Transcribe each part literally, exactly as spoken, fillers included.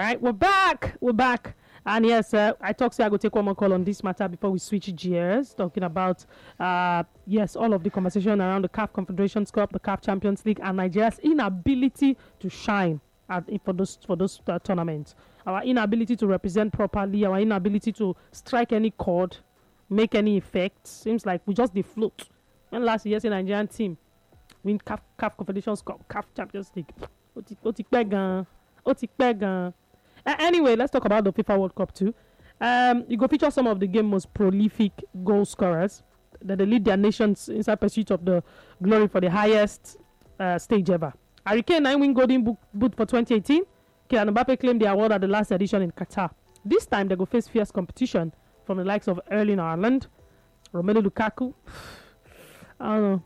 right, we're back. We're back. And yes, uh, I talked to you, I go take one more call on this matter before we switch gears, talking about, uh, yes, all of the conversation around the C A F Confederations Cup, the C A F Champions League, and Nigeria's inability to shine at, for those for those uh, tournaments. Our inability to represent properly, our inability to strike any chord, make any effect. Seems like we just defloat. When last year's Nigerian team win C A F, C A F Confederations Cup, C A F Champions League. Uh, anyway, let's talk about the FIFA World Cup too. Um, you go feature some of the game's most prolific goal scorers that they lead their nations inside pursuit of the glory for the highest uh, stage ever. Harry Kane nine win Golden Boot, boot for twenty eighteen. Kylian Mbappe claimed the award at the last edition in Qatar. This time they go face fierce competition from the likes of Erling Haaland, Romelu Lukaku, I don't know,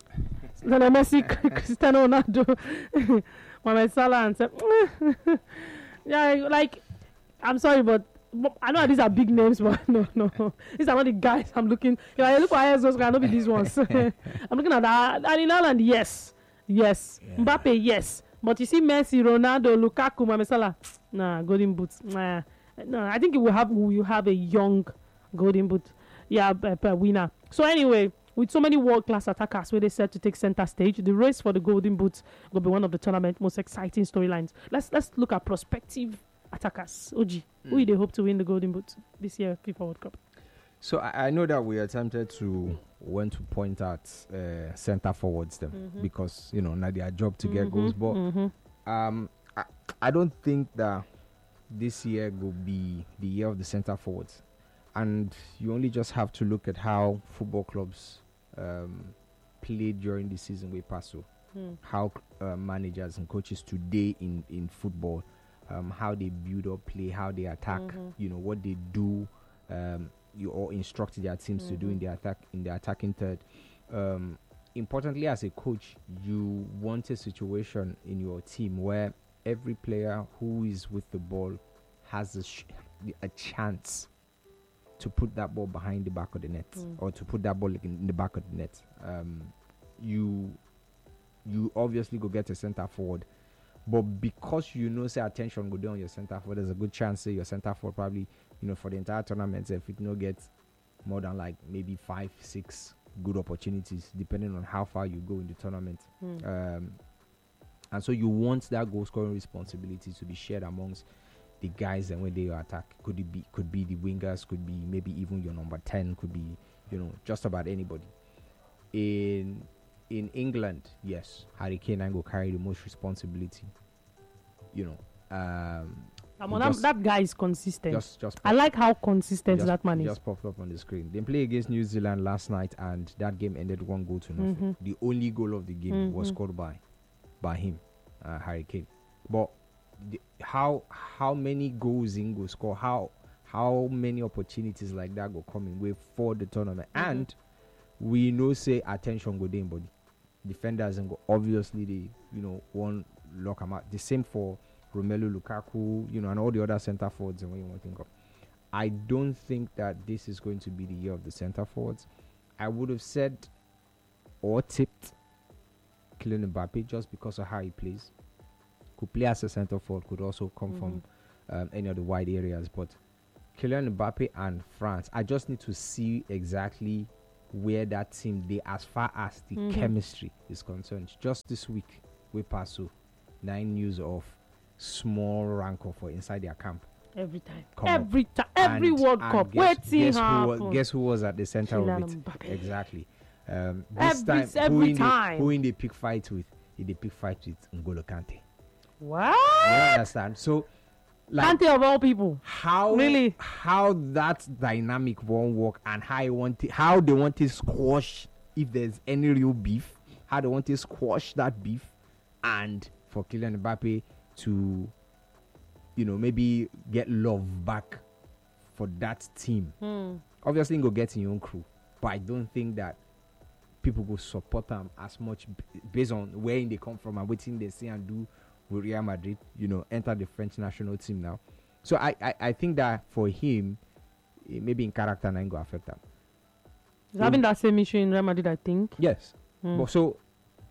Lionel Messi, Cristiano Ronaldo, Mohamed Salah, and so, yeah, like, I'm sorry, but I know these are big names, but no, no. These are not the guys I'm looking. You know, I look at those guys, I know be these ones. I'm looking at that. And in Ireland, yes. Yes. Yeah. Mbappe, yes. But you see Messi, Ronaldo, Lukaku, Mohamed Salah, nah, Golden Boots. Nah. No, I think it will have you have a young Golden Boot yeah, uh, winner. So anyway, with so many world-class attackers where they set to take center stage, the race for the Golden Boot will be one of the tournament's most exciting storylines. Let's let's look at prospective attackers. O G, mm. who do they hope to win the Golden Boot this year FIFA World Cup? So I, I know that we attempted to want to point out uh, center forwards them mm-hmm. because you know now their job to mm-hmm. get goals, but mm-hmm. um, I, I don't think that this year will be the year of the center forwards, and you only just have to look at how football clubs um, played during the season we passed through. Mm. How uh, managers and coaches today in in football, um, how they build up play, how they attack, mm-hmm. you know what they do. Um, you all instruct their teams mm-hmm. to do in the attack in the attacking third. Um, importantly, as a coach, you want a situation in your team where every player who is with the ball has a, sh- a chance to put that ball behind the back of the net mm. or to put that ball in, in the back of the net. Um, you you obviously go get a center forward, but because you know say attention go down on your center forward, there's a good chance say your center forward probably you know for the entire tournament if it no get more than like maybe five six good opportunities depending on how far you go in the tournament. Mm. Um, and so you want that goal scoring responsibility to be shared amongst the guys and when they attack. Could it be could be the wingers, could be maybe even your number ten, could be you know just about anybody. In in England, yes, Harry Kane will carry the most responsibility. You know, um, um, that, that guy is consistent. Just, just I like how consistent just, that man is. Just popped up on the screen. They played against New Zealand last night, and that game ended one goal to nothing. Mm-hmm. The only goal of the game mm-hmm. was scored by by him, uh, Harry Kane. But the, how how many goals in go score? How how many opportunities like that go coming way for the tournament? Mm-hmm. And we know say attention go down body. Defenders and go obviously they you know one lock them out. The same for Romelu Lukaku, you know, and all the other center forwards and what you want to think of. I don't think that this is going to be the year of the center forwards. I would have said or tipped Kylian Mbappe just because of how he plays. Could play as a center forward, could also come mm-hmm. from um, any of the wide areas. But Kylian Mbappe and France, I just need to see exactly where that team they as far as the mm-hmm. chemistry is concerned. Just this week, we passed through nine news of small rancor for inside their camp. Every time, Come every time, every and, World and Cup. Guess, guess, who was, guess who was at the center Kylian of it? Mbappe. Exactly. Um, this every, time, every who in time, the, who in the pick fight with? In the pick fight with N'Golo Kante. What? You understand? So, like, Kante of all people. How really? How that dynamic won't work and how I want it, how they want to squash if there's any real beef. How they want to squash that beef, and for Kylian Mbappe to, you know, maybe get love back for that team. Hmm. Obviously, go get in your own crew, but I don't think that people will support them as much b- based on where they come from and what they say and do with Real Madrid. You know, enter the French national team now. So I, I, I think that for him, maybe in character, and go affect them. He's having that same issue in Real Madrid, I think. Yes, hmm. but so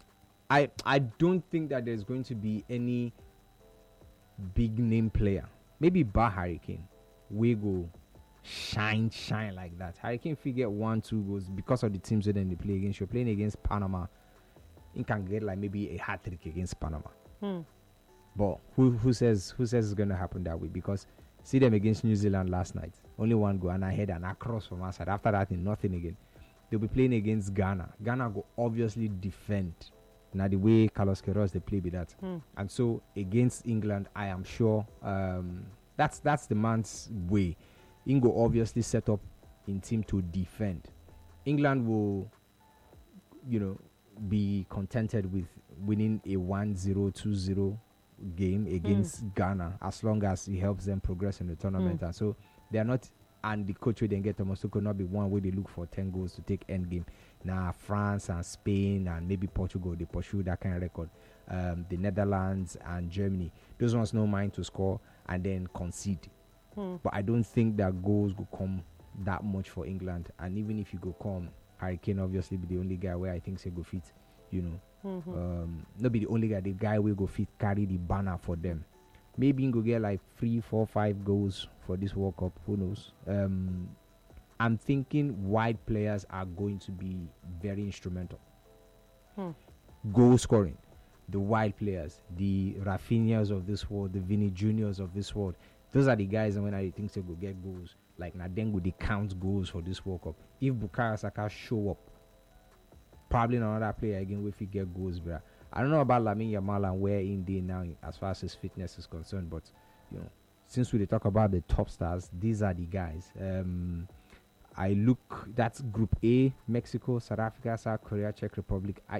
I I don't think that there's going to be any big name player maybe bar Hurricane, we go shine, shine like that. Hurricane if you get one, two goals because of the teams that then they play against. You're playing against Panama, you can get like maybe a hat trick against Panama. Hmm. But who who says who says it's gonna happen that way? Because see them against New Zealand last night, only one goal and I had an across from our side. After that, nothing again. They'll be playing against Ghana. Ghana go obviously defend. Now the way Carlos Queiroz they play with that, Hmm. and so against England, I am sure um, that's that's the man's way. Ingo obviously set up in team to defend. England will, you know, be contented with winning a one zero, two zero game against mm. Ghana as long as it helps them progress in the tournament. Mm. And so they are not, and the coach will then get Thomas could not be one where they look for ten goals to take end game. Now France and Spain and maybe Portugal, they pursue that kind of record. Um, the Netherlands and Germany, those ones no mind to score and then concede. Mm. But I don't think that goals will come that much for England. And even if you go come, Harry Kane obviously be the only guy where I think say go fit, you know. Mm-hmm. Um, not be the only guy, the guy will go fit carry the banner for them. Maybe he go get like three, four, five goals for this World Cup. Who knows? Um, I'm thinking wide players are going to be very instrumental. Hmm. Goal scoring, the wide players, the Rafinhas of this world, the Vini Juniors of this world. Those are the guys, and when I think they go get goals, like Nadengo, they count goals for this World Cup. If Bukayo Saka show up, probably another player again if he get goals, bro. I don't know about Lamine Yamal and where in day now as far as his fitness is concerned, but you know, since we talk about the top stars, these are the guys. Um, I look, that's Group A: Mexico, South Africa, South Korea, Czech Republic. I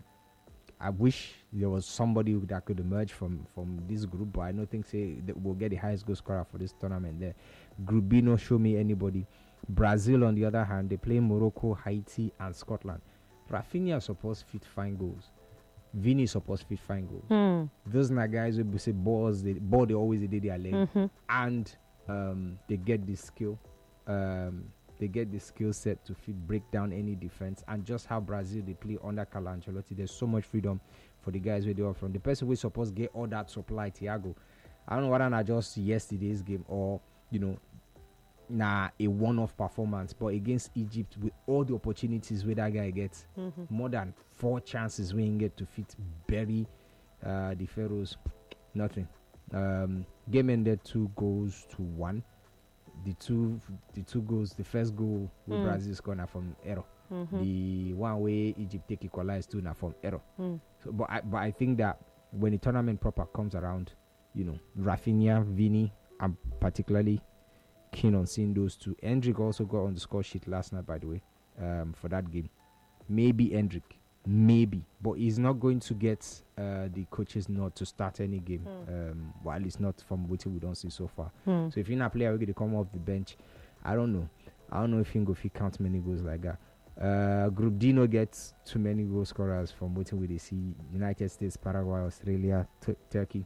I wish there was somebody that could emerge from, from this group, but I don't think say that we'll get the highest goal scorer for this tournament there. Group B, no show me anybody. Brazil, on the other hand, they play Morocco, Haiti, and Scotland. Rafinha is supposed to fit fine goals. Vini is supposed to fit fine goals. Mm. Those are guys who say balls, they ball they always did their leg, mm-hmm. and um, they get the skill. Um, They get the skill set to fit, break down any defense, and just how Brazil they play under Carlo Ancelotti. There's so much freedom for the guys where they are from. The person who is supposed to get all that supply, Thiago. I don't know whether not just yesterday's game or you know, nah, a one-off performance, but against Egypt with all the opportunities where that guy gets, mm-hmm. more than four chances when he get to fit bury uh, the Pharaohs, nothing. Um, game ended two goals to one. The two, the two goals. The first goal with mm. Brazil scored na from error. Mm-hmm. The one way Egypt take equalized to na from error. Mm. So, but I, but I think that when the tournament proper comes around, you know, Rafinha, Vini, I'm particularly keen on seeing those two. Hendrick also got on the score sheet last night, by the way, um, for that game. Maybe Hendrick, maybe, but he's not going to get uh, the coach's nod to start any game. Mm. Um, well, at least not from what we don't see so far. Mm. So if you're not a player, we're going to come off the bench. I don't know. I don't know if you can go if he count many goals like that. Uh, Group D no gets too many goal scorers from what we see. United States, Paraguay, Australia, t- Turkey.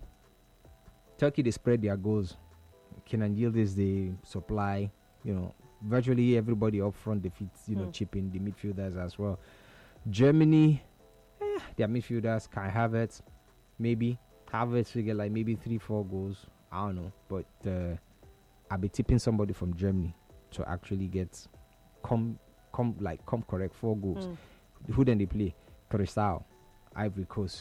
Turkey, they spread their goals. Kenan Yildiz, they supply, you know, virtually everybody up front defeats, you know, mm. chipping the midfielders as well. Germany, eh, their midfielders, Kai Havertz, maybe. Havertz will get like maybe three, four goals. I don't know. But uh, I'll be tipping somebody from Germany to actually get, come, come, like, come correct, four goals. Mm. Who then they play? Curacao, Ivory Coast,